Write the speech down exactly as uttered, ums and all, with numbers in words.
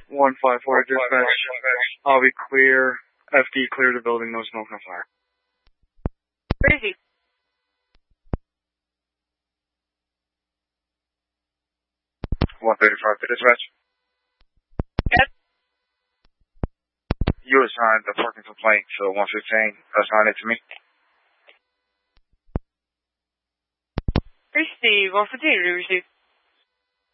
one five four dispatch. I'll be clear. F D clear the building, no smoke, no fire. Crazy. one thirty-five to dispatch. Yep. You assigned the parking complaint, so one fifteen, assign it to me. Received. one fifteen, we received.